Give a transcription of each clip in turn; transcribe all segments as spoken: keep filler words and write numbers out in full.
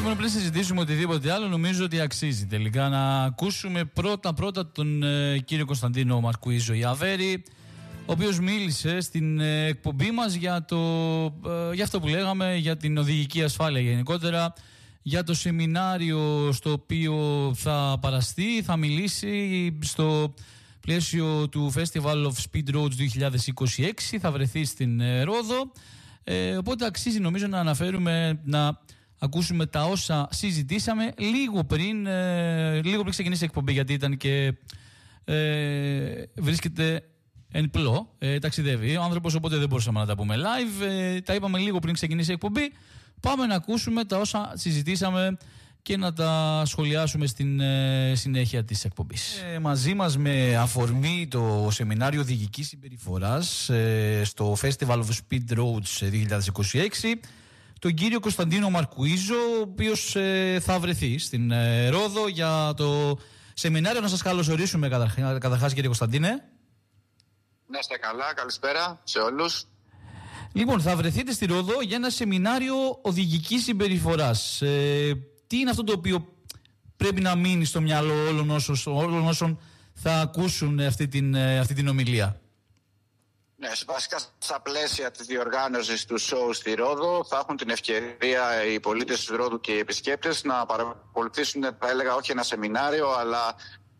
Λοιπόν, πριν συζητήσουμε οτιδήποτε άλλο, νομίζω ότι αξίζει τελικά να ακούσουμε πρώτα-πρώτα τον ε, κύριο Κωνσταντίνο Μαρκουίζο Ιαβέρη, ο οποίος μίλησε στην ε, εκπομπή μας για, το, ε, για αυτό που λέγαμε, για την οδηγική ασφάλεια γενικότερα, για το σεμινάριο στο οποίο θα παραστεί, θα μιλήσει στο πλαίσιο του Festival of Speed Roads δύο χιλιάδες είκοσι έξι, θα βρεθεί στην ε, Ρόδο, ε, οπότε αξίζει νομίζω να αναφέρουμε, να ακούσουμε τα όσα συζητήσαμε λίγο πριν, ε, λίγο πριν ξεκινήσει η εκπομπή, γιατί ήταν και ε, βρίσκεται εν πλώ, ε, ταξιδεύει ο άνθρωπος, οπότε δεν μπορούσαμε να τα πούμε live, ε, τα είπαμε λίγο πριν ξεκινήσει η εκπομπή. Πάμε να ακούσουμε τα όσα συζητήσαμε και να τα σχολιάσουμε στην ε, συνέχεια της εκπομπής. Ε, μαζί μας, με αφορμή το σεμινάριο οδηγικής συμπεριφοράς ε, στο Festival of Speed Roads δύο χιλιάδες είκοσι έξι, τον κύριο Κωνσταντίνο Μαρκουίζο, ο οποίος ε, θα βρεθεί στην ε, Ρόδο για το σεμινάριο. Να σας καλωσορίσουμε καταρχάς, κύριε Κωνσταντίνε. Να είστε καλά, καλησπέρα σε όλους. Λοιπόν, θα βρεθείτε στη Ρόδο για ένα σεμινάριο οδηγικής συμπεριφοράς. Ε, τι είναι αυτό το οποίο πρέπει να μείνει στο μυαλό όλων όσων, όλων όσων θα ακούσουν αυτή την, αυτή την ομιλία? Ναι, βασικά στα πλαίσια της διοργάνωσης του σοου στη Ρόδο θα έχουν την ευκαιρία οι πολίτες της Ρόδου και οι επισκέπτες να παρακολουθήσουν, θα έλεγα, όχι ένα σεμινάριο, αλλά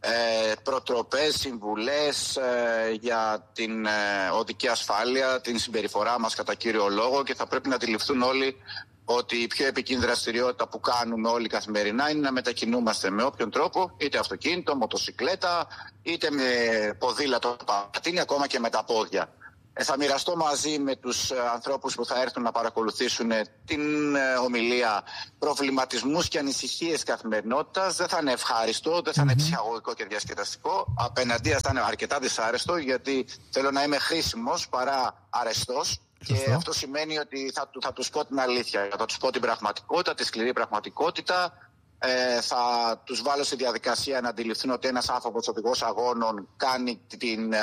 ε, προτροπές, συμβουλές ε, για την ε, οδική ασφάλεια, την συμπεριφορά μας κατά κύριο λόγο, και θα πρέπει να αντιληφθούν όλοι ότι η πιο επικίνδυνη δραστηριότητα που κάνουμε όλοι καθημερινά είναι να μετακινούμαστε με όποιον τρόπο, είτε αυτοκίνητο, μοτοσικλέτα, είτε με ποδήλατο, πατίνι, ακόμα και με τα πόδια. Ε, θα μοιραστώ μαζί με τους ε, ανθρώπους που θα έρθουν να παρακολουθήσουν ε, την ε, ομιλία προβληματισμούς και ανησυχίες καθημερινότητας. Δεν θα είναι ευχάριστο, δεν θα είναι ψυχαγωγικό και διασκεδαστικό. Απέναντίας θα είναι αρκετά δυσάρεστο, γιατί θέλω να είμαι χρήσιμος παρά αρεστός. Και αυτό σημαίνει ότι θα, θα τους πω την αλήθεια, θα τους πω την πραγματικότητα, τη σκληρή πραγματικότητα. Ε, θα τους βάλω στη διαδικασία να αντιληφθούν ότι ένας άνθρωπος οδηγός αγώνων κάνει την, ε,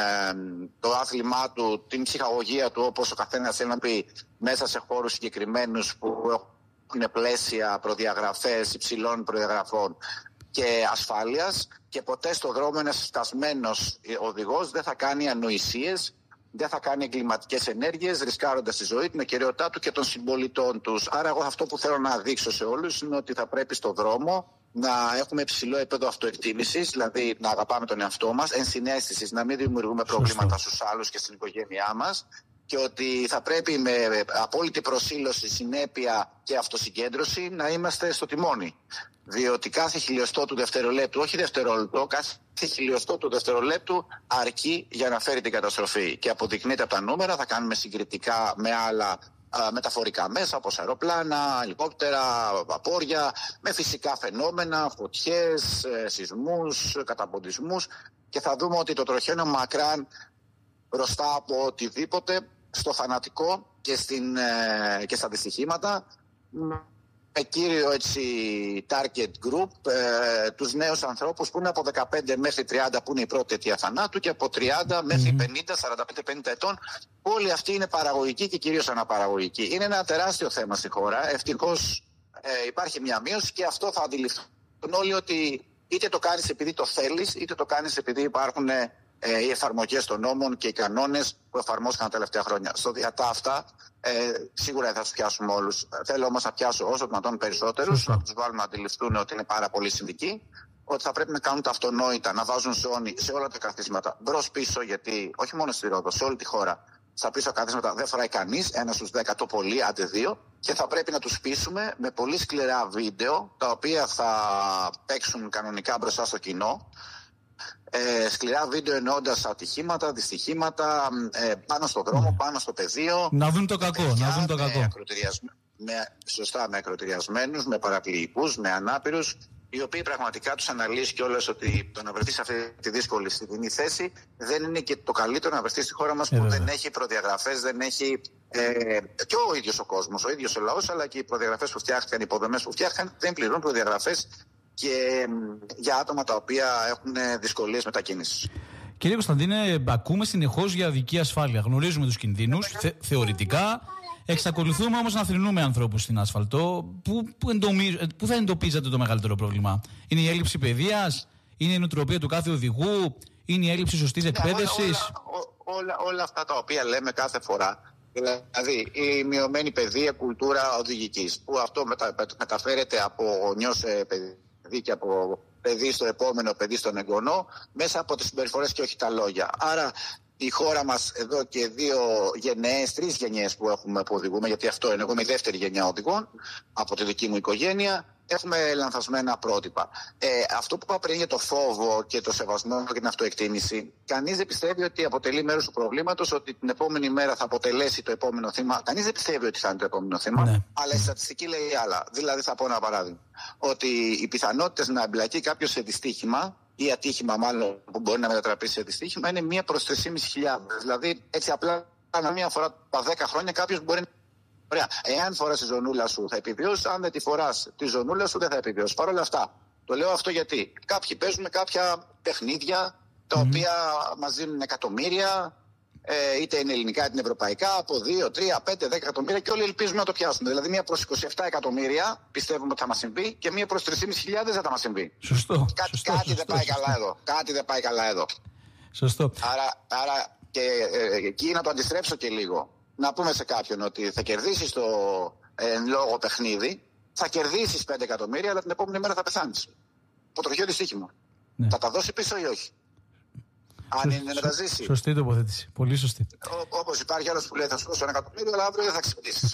το άθλημά του, την ψυχαγωγία του, όπως ο καθένας θέλει να πει, μέσα σε χώρους συγκεκριμένους που έχουν πλαίσια, προδιαγραφές υψηλών προδιαγραφών και ασφάλειας, και ποτέ στο δρόμο ένας στασμένος οδηγός δεν θα κάνει ανοησίες, δεν θα κάνει εγκληματικές ενέργειες, ρισκάροντας τη ζωή, την ακεραιότητά του και των συμπολιτών τους. Άρα, εγώ αυτό που θέλω να δείξω σε όλους είναι ότι θα πρέπει στο δρόμο να έχουμε υψηλό επίπεδο αυτοεκτίμησης, δηλαδή να αγαπάμε τον εαυτό μας, ενσυναίσθησης, να μην δημιουργούμε προβλήματα στους άλλους και στην οικογένειά μας, και ότι θα πρέπει με απόλυτη προσήλωση, συνέπεια και αυτοσυγκέντρωση να είμαστε στο τιμόνι. Διότι κάθε χιλιοστό του δευτερολέπτου, όχι δευτερόλεπτο, κάθε χιλιοστό του δευτερολέπτου αρκεί για να φέρει την καταστροφή. Και αποδεικνύεται από τα νούμερα, θα κάνουμε συγκριτικά με άλλα α, μεταφορικά μέσα, όπως αεροπλάνα, ελικόπτερα, βαπόρια, με φυσικά φαινόμενα, φωτιές, σεισμούς, καταποντισμούς, και θα δούμε ότι το τροχαίο μακράν μπροστά από οτιδήποτε, στο θανατικό και, στην, ε, και στα δυστυχήματα, με κύριο έτσι target group ε, τους νέους ανθρώπους που είναι από δεκαπέντε μέχρι τριάντα, που είναι η πρώτη αιτία θανάτου, και από τριάντα μέχρι πενήντα, σαράντα πέντε πενήντα ετών, που όλοι αυτοί είναι παραγωγικοί και κυρίως αναπαραγωγικοί. Είναι ένα τεράστιο θέμα στη χώρα. Ευτυχώς ε, υπάρχει μια μείωση, και αυτό θα αντιληφθούν όλοι, ότι είτε το κάνεις επειδή το θέλεις, είτε το κάνεις επειδή υπάρχουν ε, οι εφαρμογές των νόμων και οι κανόνες που εφαρμόστηκαν τα τελευταία χρόνια. Στο διατά αυτά, ε, σίγουρα θα τους πιάσουμε όλους. Θέλω όμως να πιάσω όσο δυνατόν περισσότερους, να τους βάλουμε να αντιληφθούν ότι είναι πάρα πολύ σημαντικοί, ότι θα πρέπει να κάνουν τα αυτονόητα, να βάζουν ζώνη σε όλα τα καθίσματα, μπρος-πίσω, γιατί όχι μόνο στη Ρόδο, σε όλη τη χώρα, στα πίσω καθίσματα δεν φοράει κανείς, ένα στους δέκα το πολύ, άντε δύο, και θα πρέπει να τους πείσουμε με πολύ σκληρά βίντεο, τα οποία θα παίξουν κανονικά μπροστά στο κοινό. Ε, σκληρά βίντεο εννοώντας ατυχήματα, δυστυχήματα, ε, πάνω στον δρόμο, πάνω στο πεδίο. Να δουν το κακό, παιδιά, να δουν το κακό. Με, σωστά, με ακροτηριασμένους, με παραπληγικούς, με ανάπηρους, οι οποίοι πραγματικά τους αναλύσει κιόλας ότι το να βρεθεί σε αυτή τη δύσκολη στιγμή θέση δεν είναι και το καλύτερο να βρεθεί στη χώρα μας, που ε, δεν έχει προδιαγραφές, δεν έχει ε, και ο ίδιος ο κόσμος, ο ίδιος ο λαός, αλλά και οι προδιαγραφές που φτιάχτηκαν, οι υποδομές που φτιάχτηκαν δεν πληρούν προδιαγραφές και για άτομα τα οποία έχουν δυσκολίες μετακίνησης. Κύριε Κωνσταντίνε, ακούμε συνεχώς για οδική ασφάλεια. Γνωρίζουμε τους κινδύνους, θε, θεωρητικά. Εξακολουθούμε όμως να θρηνούμε ανθρώπους στην άσφαλτο. Πού, πού, εντομι... πού θα εντοπίζατε το μεγαλύτερο πρόβλημα? Είναι η έλλειψη παιδείας? Είναι η νοοτροπία του κάθε οδηγού? Είναι η έλλειψη σωστής εκπαίδευσης? Όλα, όλα, όλα αυτά τα οποία λέμε κάθε φορά. Δηλαδή, η μειωμένη παιδεία, κουλτούρα οδηγικής, που αυτό μετα, μεταφέρεται από γονιό σε παιδί και από παιδί στο επόμενο παιδί στον εγγονό, μέσα από τις συμπεριφορές και όχι τα λόγια. Άρα, η χώρα μας εδώ και δύο γενναίες, τρεις γενιές που έχουμε που οδηγούμε, γιατί αυτό είναι, εγώ είμαι η δεύτερη γενιά οδηγών από τη δική μου οικογένεια, έχουμε λανθασμένα πρότυπα. Ε, αυτό που είπα πριν για το φόβο και το σεβασμό και την αυτοεκτίμηση, κανείς δεν πιστεύει ότι αποτελεί μέρος του προβλήματος, ότι την επόμενη μέρα θα αποτελέσει το επόμενο θύμα. Κανείς δεν πιστεύει ότι θα είναι το επόμενο θύμα, ναι. Αλλά η στατιστική λέει άλλα. Δηλαδή, θα πω ένα παράδειγμα. Ότι οι πιθανότητες να εμπλακεί κάποιος σε δυστύχημα ή ατύχημα, μάλλον που μπορεί να μετατραπεί σε δυστύχημα, είναι μία προς τρεις χιλιάδες πεντακόσιες. Δηλαδή, έτσι απλά, ανά μία φορά τα δέκα χρόνια κάποιος μπορεί να. Ωραία. Εάν φοράς τη ζωνούλα σου θα επιβιώσεις, αν δεν τη φοράς τη ζωνούλα σου δεν θα επιβιώσεις. Παρ' όλα αυτά, το λέω αυτό γιατί κάποιοι παίζουν κάποια παιχνίδια τα mm. οποία μας δίνουν εκατομμύρια, ε, είτε είναι ελληνικά είτε είναι ευρωπαϊκά, από δύο, τρία, πέντε, δέκα εκατομμύρια και όλοι ελπίζουμε να το πιάσουμε. Δηλαδή, μία προς είκοσι επτά εκατομμύρια πιστεύουμε ότι θα μας συμβεί και μία προς τρεις χιλιάδες πεντακόσιες δεν θα μας συμβεί. Σωστό. Κάτι, σωστό, κάτι σωστό, δεν πάει σωστό. καλά εδώ. Κάτι δεν πάει καλά εδώ. Σωστό. Άρα, άρα και ε, εκεί να το αντιστρέψω και λίγο. Να πούμε σε κάποιον ότι θα κερδίσεις το εν λόγω παιχνίδι, θα κερδίσεις πέντε εκατομμύρια, αλλά την επόμενη μέρα θα πεθάνεις. Από τροχαίο δυστύχημα. Ναι. Θα τα δώσει πίσω ή όχι? Αν είναι να τα ζήσει. Σωστή τοποθέτηση. Πολύ σωστή. Όπως υπάρχει άλλος που λέει θα σου δώσω ένα εκατομμύριο, αλλά αύριο δεν θα ξυπνήσεις.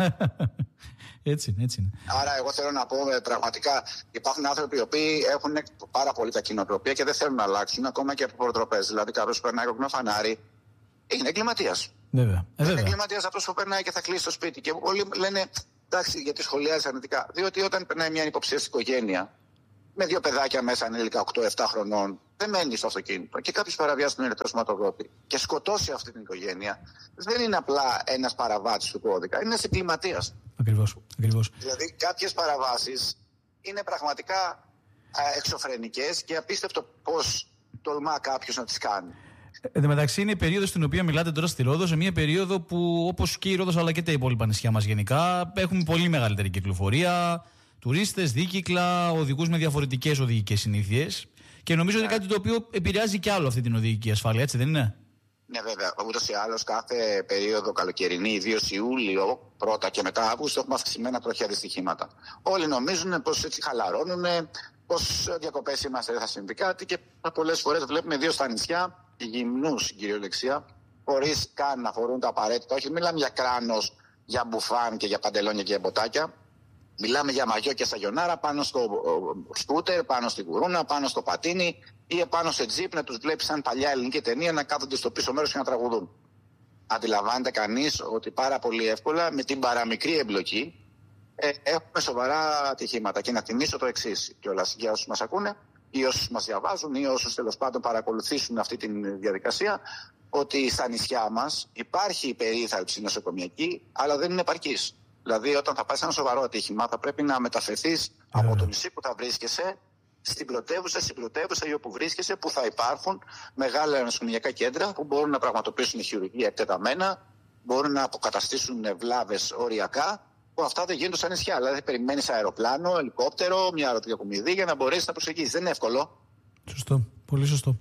Έτσι είναι, έτσι είναι. Άρα, εγώ θέλω να πω πραγματικά, υπάρχουν άνθρωποι οι οποίοι έχουν πάρα πολύ τα κοινοτροπία και δεν θέλουν να αλλάξουν, ακόμα και από προτροπές. Δηλαδή, κάποιος που περνάει κόκκινο φανάρι είναι εγκληματίας. Βέβαια. Ε, είναι εγκληματίας αυτός που περνάει και θα κλείσει το σπίτι. Και πολλοί λένε, εντάξει, γιατί σχολιάζει αρνητικά. Διότι όταν περνάει μια υποψήφια οικογένεια με δύο παιδάκια μέσα ανήλικα οκτώ επτά χρονών, δεν μένει στο αυτοκίνητο και κάποιος παραβιάσει τον ηλεκτροσωματοδότη και σκοτώσει αυτή την οικογένεια, δεν είναι απλά ένας παραβάτης του κώδικα, είναι ένας εγκληματίας. Ακριβώς, ακριβώς. Δηλαδή, κάποιες παραβάσεις είναι πραγματικά εξωφρενικές και απίστευτο πώς τολμά κάποιος να τις κάνει. Εν τω μεταξύ, είναι η περίοδος στην οποία μιλάτε τώρα στη Ρόδο, σε μια περίοδο που, όπως και η Ρόδος αλλά και τα υπόλοιπα νησιά μας γενικά, έχουμε πολύ μεγαλύτερη κυκλοφορία, τουρίστες, δίκυκλα, οδηγούς με διαφορετικές οδηγικές συνήθειες. Και νομίζω ότι είναι κάτι το οποίο επηρεάζει και άλλο αυτή την οδηγική ασφάλεια, έτσι δεν είναι? Ναι, βέβαια. Ούτως ή άλλως, κάθε περίοδο καλοκαιρινή, ιδίως Ιούλιο, πρώτα και μετά Αύγουστο, έχουμε αυξημένα τροχαία δυστυχήματα. Όλοι νομίζουν πως έτσι χαλαρώνουν, πως διακοπές είμαστε, δεν θα συμβεί κάτι και πολλές φορές βλέπουμε δύο στα νησιά γυμνούς, στην κυριολεξία, χωρίς καν να φορούν τα απαραίτητα. Όχι, μιλάμε για κράνος, για μπουφάν και για παντελόνια και για μποτάκια. Μιλάμε για μαγιό και σαγιονάρα πάνω στο σκούτερ, πάνω στην κουρούνα, πάνω στο πατίνι ή πάνω σε τζιπ, να τους βλέπει σαν παλιά ελληνική ταινία να κάθονται στο πίσω μέρος και να τραγουδούν. Αντιλαμβάνεται κανείς ότι πάρα πολύ εύκολα με την παραμικρή εμπλοκή ε, έχουμε σοβαρά ατυχήματα. Και να θυμίσω το εξής κιόλας για όσους μας ακούνε ή όσους μας διαβάζουν ή όσους τέλος πάντων παρακολουθήσουν αυτή τη διαδικασία, ότι στα νησιά μας υπάρχει περίθαλψη νοσοκομιακή, αλλά δεν είναι επαρκής. Δηλαδή, όταν θα πάει σε ένα σοβαρό ατύχημα, θα πρέπει να μεταφερθείς yeah. από το νησί που θα βρίσκεσαι στην πρωτεύουσα, στην πρωτεύουσα ή όπου βρίσκεσαι, που θα υπάρχουν μεγάλα νοσοκομιακά κέντρα που μπορούν να πραγματοποιήσουν χειρουργία εκτεταμένα, μπορούν να αποκαταστήσουν βλάβες οριακά, που αυτά δεν γίνονται στα νησιά. Δηλαδή, περιμένεις αεροπλάνο, ελικόπτερο, μια αεροδιακομιδή για να μπορέσεις να προσεγγίσεις. Δεν είναι εύκολο. Σωστό. Πολύ σωστό.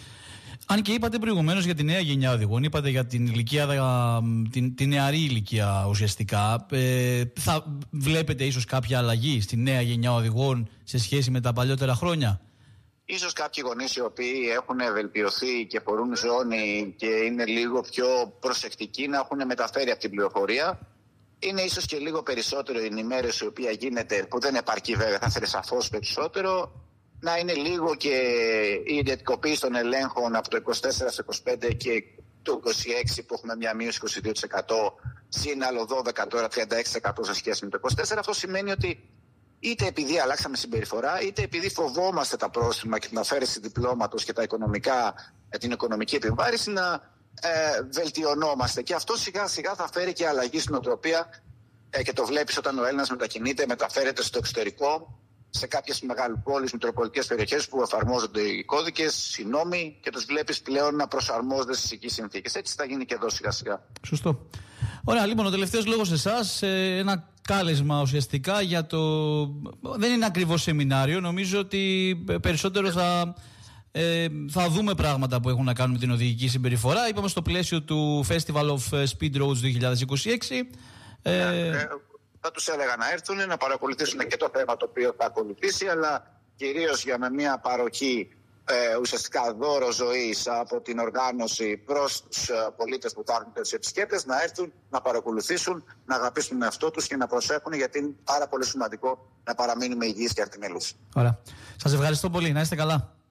Αν και είπατε προηγουμένως για τη νέα γενιά οδηγών, είπατε για την ηλικία, την, την νεαρή ηλικία ουσιαστικά. Ε, θα βλέπετε ίσως κάποια αλλαγή στη νέα γενιά οδηγών σε σχέση με τα παλιότερα χρόνια? Ίσως κάποιοι γονείς οι οποίοι έχουν βελτιωθεί και φορούν ζώνη και είναι λίγο πιο προσεκτικοί να έχουν μεταφέρει από την πληροφορία. Είναι ίσως και λίγο περισσότερο η ενημέρωση η οποία γίνεται, που δεν επαρκεί βέβαια, θα ήθελε σαφώς περισσότερο. Να είναι λίγο και η ιδιωτικοποίηση των ελέγχων από το είκοσι τέσσερα στο είκοσι πέντε και το είκοσι έξι που έχουμε μια μείωση είκοσι δύο τοις εκατό, συν άλλο δώδεκα τώρα τριάντα έξι τοις εκατό σε σχέση με το είκοσι τέσσερα. Αυτό σημαίνει ότι είτε επειδή αλλάξαμε συμπεριφορά, είτε επειδή φοβόμαστε τα πρόστιμα και την αφαίρεση διπλώματος και τα οικονομικά, την οικονομική επιβάρηση, να ε, βελτιωνόμαστε. Και αυτό σιγά σιγά θα φέρει και αλλαγή στην οτροπία ε, και το βλέπεις όταν ο Έλληνας μετακινείται, μεταφέρεται στο εξωτερικό, σε κάποιες μεγαλοπόλεις, μητροπολιτικές περιοχές που εφαρμόζονται οι κώδικες, οι νόμοι και τους βλέπεις πλέον να προσαρμόζονται στις οικείς συνθήκες. Έτσι θα γίνει και εδώ σιγά σιγά. Σωστό. Ωραία, λοιπόν, ο τελευταίος λόγος εσάς, ένα κάλεσμα ουσιαστικά για το... Δεν είναι ακριβώς σεμινάριο, νομίζω ότι περισσότερο θα, ε, θα δούμε πράγματα που έχουν να κάνουν με την οδηγική συμπεριφορά. Είπαμε στο πλαίσιο του Festival of Speed Roads είκοσι είκοσι έξι. Ε, ε, θα τους έλεγα να έρθουν, να παρακολουθήσουν και το θέμα το οποίο θα ακολουθήσει, αλλά κυρίως για με μια παροχή Ε, ουσιαστικά δώρο ζωής από την οργάνωση προς τους ε, πολίτες που πάρουν τους επισκέπτες, να έρθουν, να παρακολουθήσουν, να αγαπήσουν τον εαυτό τους και να προσέχουν, γιατί είναι πάρα πολύ σημαντικό να παραμείνουμε υγιείς και αρτιμελούς. Ωραία. Σας ευχαριστώ πολύ. Να είστε καλά.